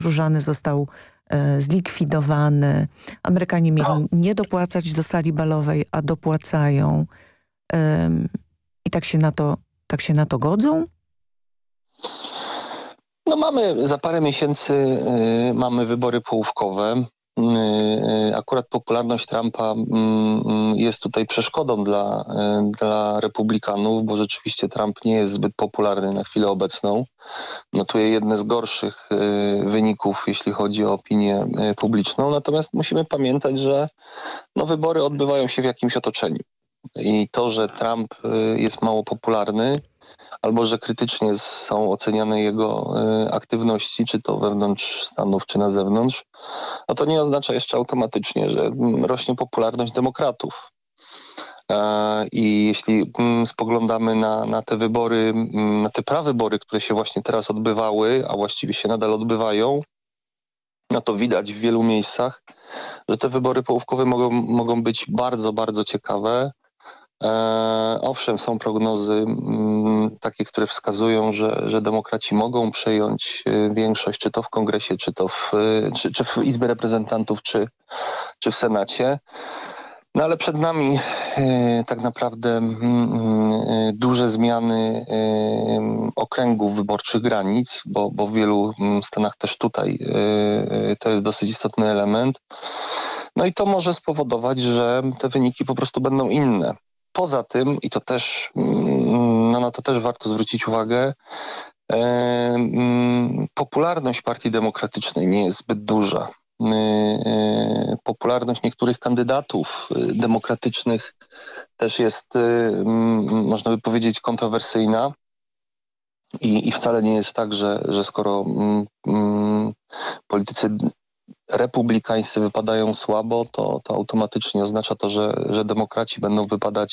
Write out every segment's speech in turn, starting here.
różany został zlikwidowany. Amerykanie mieli nie dopłacać do sali balowej, a dopłacają. I tak się na to godzą? No mamy za parę miesięcy mamy wybory połówkowe. Akurat popularność Trumpa jest tutaj przeszkodą dla republikanów, bo rzeczywiście Trump nie jest zbyt popularny na chwilę obecną. Notuje jedne z gorszych wyników, jeśli chodzi o opinię publiczną. Natomiast musimy pamiętać, że wybory odbywają się w jakimś otoczeniu. I to, że Trump jest mało popularny, albo że krytycznie są oceniane jego aktywności, czy to wewnątrz Stanów, czy na zewnątrz, no to nie oznacza jeszcze automatycznie, że rośnie popularność demokratów. I jeśli spoglądamy na te wybory, na te prawybory, które się właśnie teraz odbywały, a właściwie się nadal odbywają, no to widać w wielu miejscach, że te wybory połówkowe mogą być bardzo, bardzo ciekawe. Owszem, są prognozy takie, które wskazują, że demokraci mogą przejąć większość, czy to w Kongresie, czy w Izbie Reprezentantów, czy w Senacie. No ale przed nami tak naprawdę duże zmiany okręgów wyborczych, granic, bo w wielu stanach też tutaj to jest dosyć istotny element. No i to może spowodować, że te wyniki po prostu będą inne. Poza tym, i to też, na to też warto zwrócić uwagę, popularność Partii Demokratycznej nie jest zbyt duża. Popularność niektórych kandydatów demokratycznych też jest, można by powiedzieć, kontrowersyjna. I wcale nie jest tak, że skoro politycy republikańscy wypadają słabo, to automatycznie oznacza to, że demokraci będą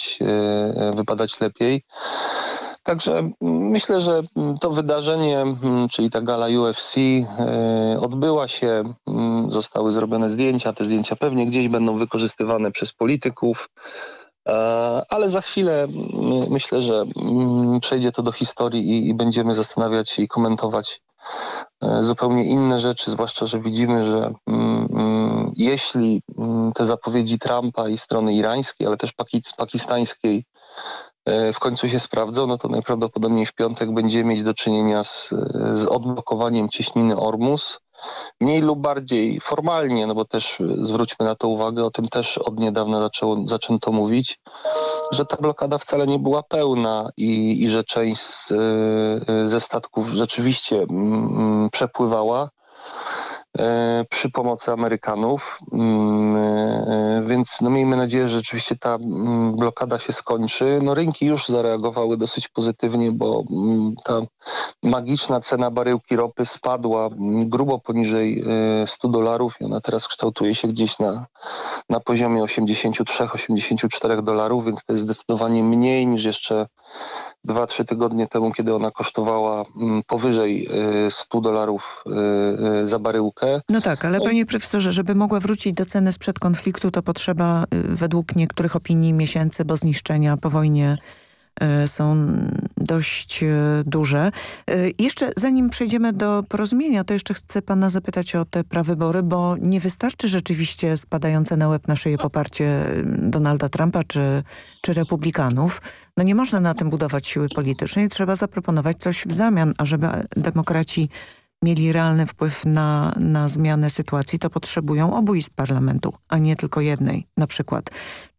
wypadać lepiej. Także myślę, że to wydarzenie, czyli ta gala UFC odbyła się, zostały zrobione zdjęcia, te zdjęcia pewnie gdzieś będą wykorzystywane przez polityków, ale za chwilę myślę, że przejdzie to do historii i będziemy zastanawiać się i komentować zupełnie inne rzeczy, zwłaszcza, że widzimy, że jeśli te zapowiedzi Trumpa i strony irańskiej, ale też pakistańskiej w końcu się sprawdzą, no to najprawdopodobniej w piątek będziemy mieć do czynienia z odblokowaniem cieśniny Ormus. Mniej lub bardziej formalnie, no bo też zwróćmy na to uwagę, o tym też od niedawna zaczęto mówić, że ta blokada wcale nie była pełna i że część ze statków rzeczywiście przepływała przy pomocy Amerykanów, więc miejmy nadzieję, że rzeczywiście ta blokada się skończy. Rynki już zareagowały dosyć pozytywnie, bo ta magiczna cena baryłki ropy spadła grubo poniżej $100 i ona teraz kształtuje się gdzieś na poziomie $83-84, więc to jest zdecydowanie mniej niż jeszcze 2-3 tygodnie temu, kiedy ona kosztowała powyżej $100 za baryłkę. No tak, ale panie profesorze, żeby mogła wrócić do ceny sprzed konfliktu, to potrzeba według niektórych opinii miesięcy, bo zniszczenia po wojnie są dość duże. Jeszcze zanim przejdziemy do porozumienia, to jeszcze chcę pana zapytać o te prawybory, bo nie wystarczy rzeczywiście spadające na łeb na szyję poparcie Donalda Trumpa czy republikanów. Nie można na tym budować siły politycznej. Trzeba zaproponować coś w zamian, a żeby demokraci mieli realny wpływ na zmianę sytuacji, to potrzebują obu izb parlamentu, a nie tylko jednej na przykład.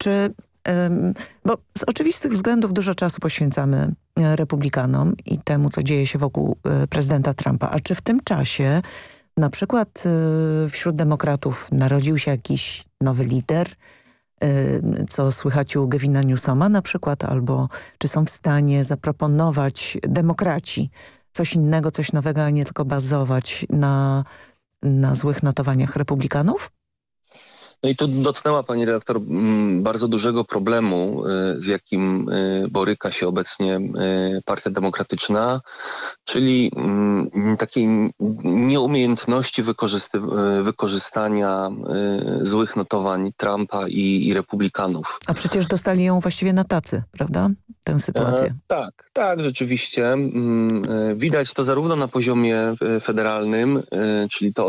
Bo z oczywistych względów dużo czasu poświęcamy republikanom i temu, co dzieje się wokół prezydenta Trumpa. A czy w tym czasie na przykład wśród demokratów narodził się jakiś nowy lider, co słychać u Gavina Newsoma na przykład, albo czy są w stanie zaproponować demokraci coś innego, coś nowego, a nie tylko bazować na złych notowaniach republikanów? No i tu dotknęła pani redaktor bardzo dużego problemu, z jakim boryka się obecnie Partia Demokratyczna, czyli takiej nieumiejętności wykorzystania złych notowań Trumpa i republikanów. A przecież dostali ją właściwie na tacy, prawda? tę sytuację. Tak, rzeczywiście. Widać to zarówno na poziomie federalnym, czyli to